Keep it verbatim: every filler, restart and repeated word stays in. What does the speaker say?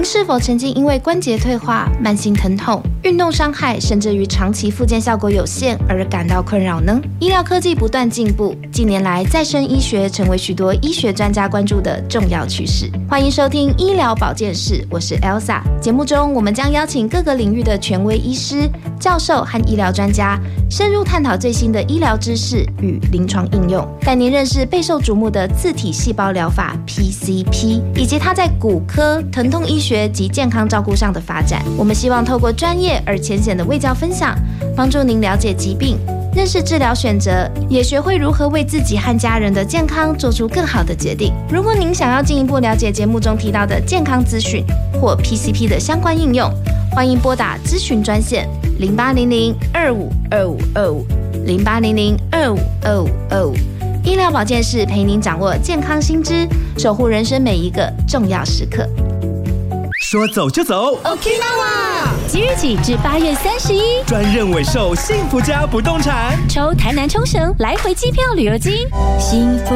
您是否曾经因为关节退化、慢性疼痛、运动伤害，甚至于长期复健效果有限而感到困扰呢？医疗科技不断进步，近年来再生医学成为许多医学专家关注的重要趋势。欢迎收听医疗保健室，我是 Elsa。节目中我们将邀请各个领域的权威医师、教授和医疗专家，深入探讨最新的医疗知识与临床应用，带您认识备受瞩目的自体细胞疗法 P C P， 以及它在骨科、疼痛医学及健康照顾上的发展。我们希望透过专业而浅显的卫教分享，帮助您了解疾病，认识治疗选择，也学会如何为自己和家人的健康做出更好的决定。如果您想要进一步了解节目中提到的健康资讯或 P C P 的相关应用，欢迎拨打咨询专线零八零零二五二五二五零八零零二五二五二五。医疗保健室陪您掌握健康新知，守护人生每一个重要时刻。 说走就走 ，OK 啦！即日起至八月三十一， 专任委售幸福家不动产， 抽台南冲绳来回机票旅游金，幸福